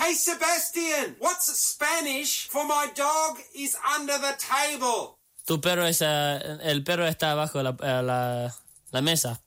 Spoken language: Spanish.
Hey, Sebastian, what's Spanish for my dog is under the table? El perro está abajo la mesa.